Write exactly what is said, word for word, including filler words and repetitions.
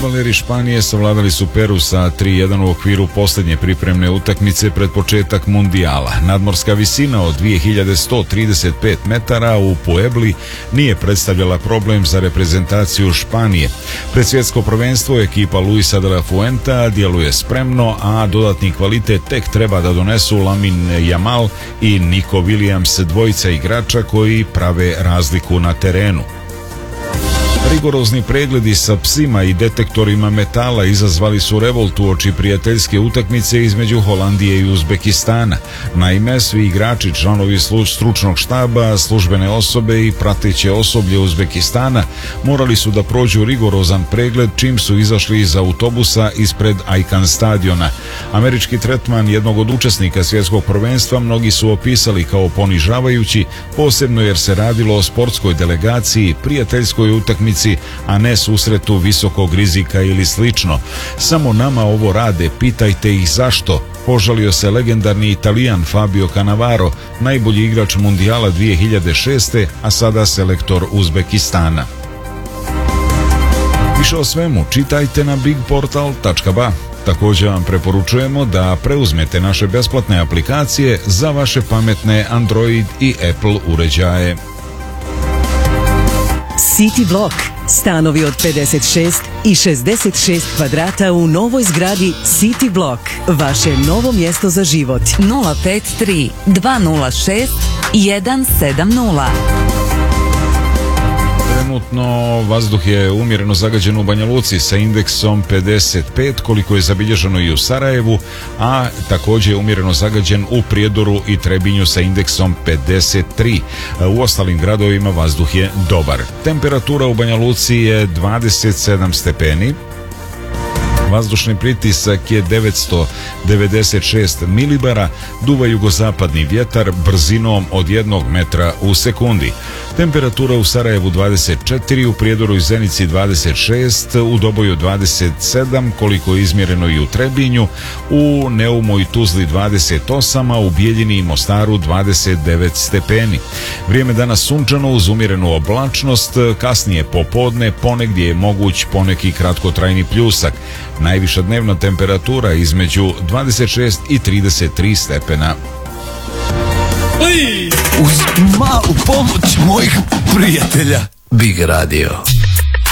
Fudbaleri Španije savladali su Peru sa tri jedan u okviru posljednje pripremne utakmice pred početak mundijala. Nadmorska visina od dvije hiljade sto trideset pet metara u Puebli nije predstavljala problem za reprezentaciju Španije. Pred svjetsko prvenstvo ekipa Luisa de la Fuenta djeluje spremno, a dodatni kvalitet tek treba da donesu Lamine Yamal i Nico Williams, dvojica igrača koji prave razliku na terenu. Rigorozni pregledi sa psima i detektorima metala izazvali su revolt uoči prijateljske utakmice između Holandije i Uzbekistana. Naime, svi igrači, članovi stručnog štaba, službene osobe i prateće osoblje Uzbekistana morali su da prođu rigorozan pregled čim su izašli iz autobusa ispred Ajkan stadiona. Američki tretman jednog od učesnika svjetskog prvenstva mnogi su opisali kao ponižavajući, posebno jer se radilo o sportskoj delegaciji, prijateljskoj utakmici, a ne susretu visokog rizika ili slično. Samo nama ovo rade, pitajte ih zašto, požalio se legendarni Italijan Fabio Cannavaro, najbolji igrač mundijala dvije hiljade šeste. a sada selektor Uzbekistana. Više o svemu čitajte na big portal tačka ba. Također vam preporučujemo da preuzmete naše besplatne aplikacije za vaše pametne Android i Apple uređaje. City Block. Stanovi od pedeset šest i šezdeset šest kvadrata u novoj zgradi City Block. Vaše novo mjesto za život. nula pet tri dva nula šest jedan sedam nula. Trenutno vazduh je umjereno zagađen u Banja Luci sa indeksom pedeset pet, koliko je zabilježeno i u Sarajevu, a također je umjereno zagađen u Prijedoru i Trebinju sa indeksom pedeset tri. U ostalim gradovima vazduh je dobar. Temperatura u Banja Luci je dvadeset sedam stepeni. Vazdušni pritisak je devetsto devedeset šest milibara, duva jugozapadni vjetar brzinom od jednog metra u sekundi. Temperatura u Sarajevu dvadeset četiri, u Prijedoru i Zenici dvadeset šest, u Doboju dvadeset sedam, koliko je izmjereno i u Trebinju, u Neumu i Tuzli dvadeset osam, a u Bijeljini i Mostaru dvadeset devet stepeni. Vrijeme danas sunčano uz umjerenu oblačnost, kasnije popodne ponegdje je moguć poneki kratkotrajni pljusak. Najviša dnevna temperatura između dvadeset šest i trideset tri stepena. Uz malu pomoć mojih prijatelja Big Radio.